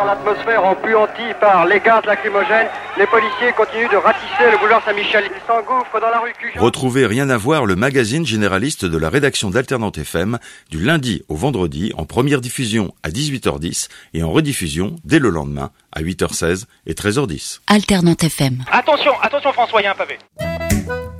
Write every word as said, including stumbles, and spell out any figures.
dans l'atmosphère empuantie par les gaz lacrymogènes, les policiers continuent de ratisser le boulevard Saint-Michel. Ils s'engouffrent dans la rue Cujan. Retrouvez Rien à voir, le magazine généraliste de la rédaction d'Alternante F M, du lundi au vendredi, en première diffusion à dix-huit heures dix et en rediffusion dès le lendemain à huit heures seize et treize heures dix. Alternante F M. Attention, attention François, il y a un pavé.